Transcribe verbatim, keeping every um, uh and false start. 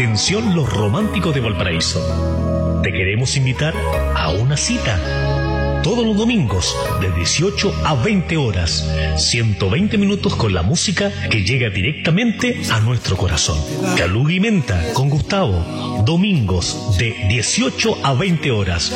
Atención los románticos de Valparaíso. Te queremos invitar a una cita. Todos los domingos, de dieciocho a veinte horas, ciento veinte minutos con la música que llega directamente a nuestro corazón. Caluga y Menta con Gustavo, domingos de dieciocho a veinte horas,